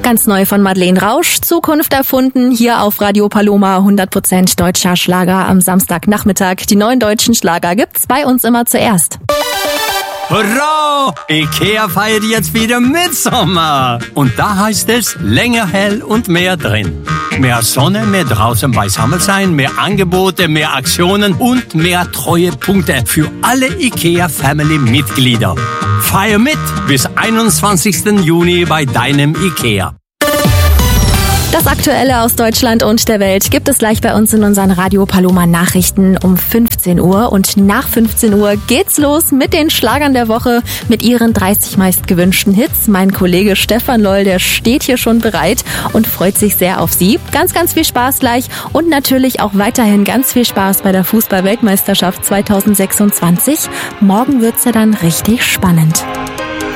Ganz neu von Madeleine Rausch, Zukunft erfunden, hier auf Radio Paloma, 100% deutscher Schlager am Samstagnachmittag. Die neuen deutschen Schlager gibt's bei uns immer zuerst. Hurra! Ikea feiert jetzt wieder Mitsommer. Und da heißt es länger hell und mehr drin. Mehr Sonne, mehr draußen beisammen sein, mehr Angebote, mehr Aktionen und mehr Treuepunkte für alle Ikea-Family-Mitglieder. Feier mit bis 21. Juni bei deinem Ikea. Das Aktuelle aus Deutschland und der Welt gibt es gleich bei uns in unseren Radio Paloma Nachrichten um 15 Uhr. Und nach 15 Uhr geht's los mit den Schlagern der Woche, mit ihren 30 meistgewünschten Hits. Mein Kollege Stefan Loll, der steht hier schon bereit und freut sich sehr auf Sie. Ganz, ganz viel Spaß gleich und natürlich auch weiterhin ganz viel Spaß bei der Fußball-Weltmeisterschaft 2026. Morgen wird's ja dann richtig spannend.